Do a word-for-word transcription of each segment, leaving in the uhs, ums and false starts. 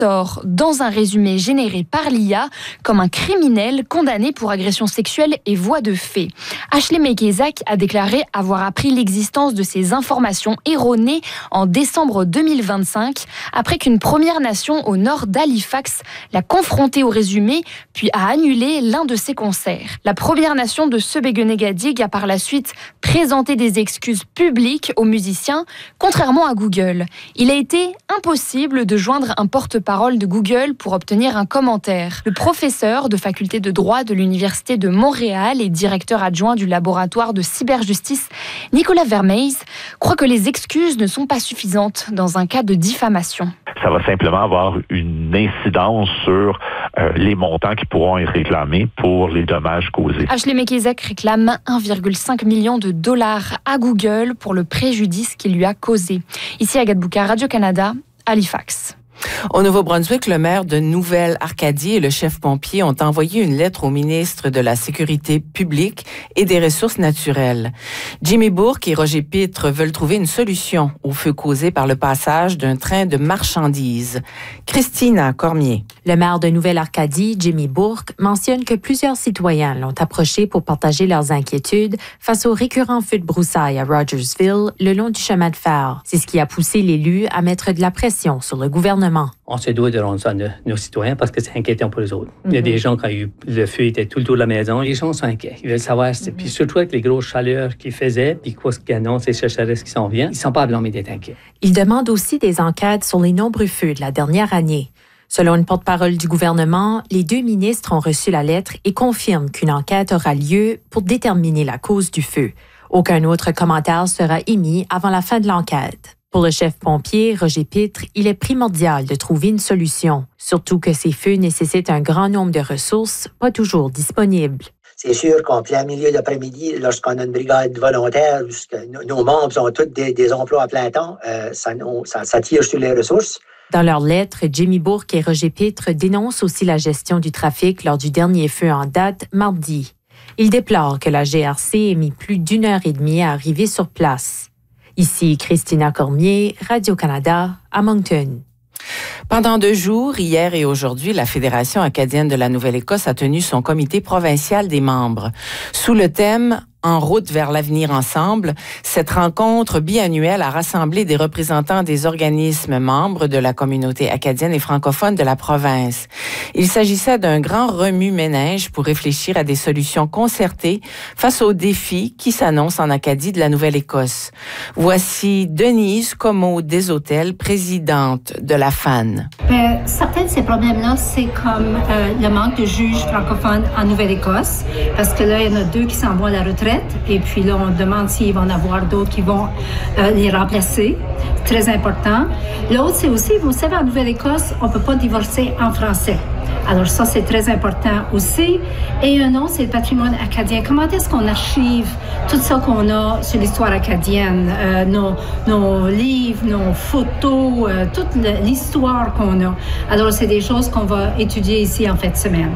sort dans un résumé généré par l'I A comme un criminel condamné pour agression sexuelle et voie de fait. Ashley Mekezak a déclaré avoir appris l'existence de ces informations erronées en décembre deux mille vingt-cinq, après qu'une Première Nation au nord d'Halifax l'a confrontée au résumé, puis a annulé l'un de ses concerts. La Première Nation de Sebegenegadig a par la suite présenté des excuses publiques aux musiciens, contrairement à Google. Il a été impossible de joindre un porte-parole de Google pour obtenir un commentaire. Le professeur de faculté de droit de l'Université de Montréal et directeur adjoint du laboratoire de cyberjustice, Nicolas Vermeijs, croit que les excuses ne sont pas suffisantes dans un cas de diffamation. Ça va simplement avoir une incidence sur euh, les montants qui pourront être réclamés pour les dommages causés. Ashley Mekezak réclame un virgule cinq million de dollars à Google pour le préjudice qu'il lui a causé. Ici Agathe Boucard, Radio-Canada, Halifax. Au Nouveau-Brunswick, le maire de Nouvelle-Arcadie et le chef pompier ont envoyé une lettre au ministre de la Sécurité publique et des Ressources naturelles. Jimmy Bourque et Roger Pitre veulent trouver une solution au feu causé par le passage d'un train de marchandises. Christina Cormier. Le maire de Nouvelle-Arcadie, Jimmy Bourque, mentionne que plusieurs citoyens l'ont approché pour partager leurs inquiétudes face aux récurrents feux de broussailles à Rogersville le long du chemin de fer. C'est ce qui a poussé l'élu à mettre de la pression sur le gouvernement. On se doit de rendre ça à nos, nos citoyens parce que c'est inquiétant pour les autres. Mm-hmm. Il y a des gens, quand il y a eu, le feu était tout le tour de la maison, les gens sont inquiets. Ils veulent savoir, mm-hmm. puis surtout avec les grosses chaleurs qu'ils faisaient, puis quoi ce qu'ils annoncent, les sécheresses qui s'en viennent, ils ne sont pas blâmés d'être inquiets. Il demande aussi des enquêtes sur les nombreux feux de la dernière année. Selon une porte-parole du gouvernement, les deux ministres ont reçu la lettre et confirment qu'une enquête aura lieu pour déterminer la cause du feu. Aucun autre commentaire sera émis avant la fin de l'enquête. Pour le chef pompier, Roger Pitre, il est primordial de trouver une solution, surtout que ces feux nécessitent un grand nombre de ressources, pas toujours disponibles. C'est sûr qu'en plein milieu d'après-midi, lorsqu'on a une brigade volontaire, nos membres ont tous des, des emplois à plein temps, euh, ça, ça, ça tire sur les ressources. Dans leur lettre, Jimmy Bourque et Roger Pitre dénoncent aussi la gestion du trafic lors du dernier feu en date, mardi. Ils déplorent que la G R C ait mis plus d'une heure et demie à arriver sur place. Ici Christina Cormier, Radio-Canada, à Moncton. Pendant deux jours, hier et aujourd'hui, la Fédération acadienne de la Nouvelle-Écosse a tenu son comité provincial des membres. Sous le thème « En route vers l'avenir ensemble », cette rencontre biannuelle a rassemblé des représentants des organismes membres de la communauté acadienne et francophone de la province. Il s'agissait d'un grand remue-ménage pour réfléchir à des solutions concertées face aux défis qui s'annoncent en Acadie de la Nouvelle-Écosse. Voici Denise Comeau des Hôtels, présidente de la F A N. Ben, certains de ces problèmes-là, c'est comme euh, le manque de juges francophones en Nouvelle-Écosse, parce que là, il y en a deux qui s'en vont à la retraite. Et puis là, on demande s'il va y en avoir d'autres qui vont euh, les remplacer. C'est très important. L'autre, c'est aussi, vous savez, en Nouvelle-Écosse, on ne peut pas divorcer en français. Alors ça, c'est très important aussi. Et un autre, c'est le patrimoine acadien. Comment est-ce qu'on archive tout ça qu'on a sur l'histoire acadienne, euh, nos, nos livres, nos photos, euh, toute l'histoire qu'on a. Alors, c'est des choses qu'on va étudier ici en fin de semaine.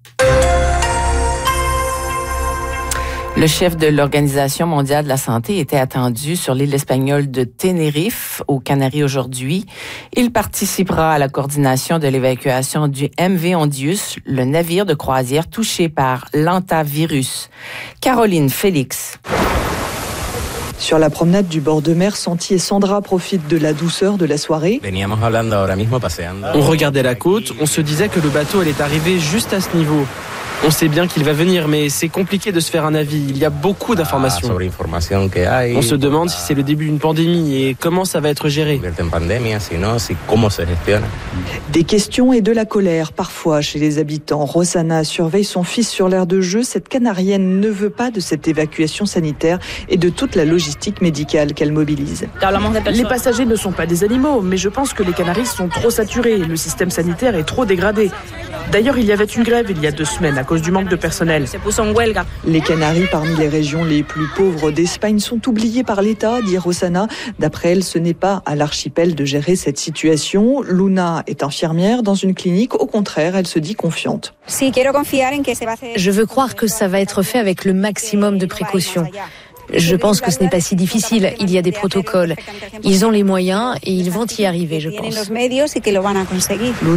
Le chef de l'Organisation mondiale de la santé était attendu sur l'île espagnole de Tenerife, aux Canaries aujourd'hui. Il participera à la coordination de l'évacuation du M V Ondius, le navire de croisière touché par l'hantavirus. Caroline Félix. Sur la promenade du bord de mer, Santi et Sandra profitent de la douceur de la soirée. On regardait la côte, on se disait que le bateau allait arriver juste à ce niveau. On sait bien qu'il va venir, mais c'est compliqué de se faire un avis. Il y a beaucoup d'informations. On se demande si c'est le début d'une pandémie et comment ça va être géré. Des questions et de la colère, parfois, chez les habitants. Rosanna surveille son fils sur l'aire de jeu. Cette Canarienne ne veut pas de cette évacuation sanitaire et de toute la logistique médicale qu'elle mobilise. Les passagers ne sont pas des animaux, mais je pense que les Canaries sont trop saturés. Le système sanitaire est trop dégradé. D'ailleurs, il y avait une grève il y a deux semaines à cause du manque de personnel. Les Canaries, parmi les régions les plus pauvres d'Espagne, sont oubliées par l'État, dit Rosanna. D'après elle, ce n'est pas à l'archipel de gérer cette situation. Luna est infirmière dans une clinique. Au contraire, elle se dit confiante. Je veux croire que ça va être fait avec le maximum de précautions. Je pense que ce n'est pas si difficile. Il y a des protocoles. Ils ont les moyens et ils vont y arriver, je pense.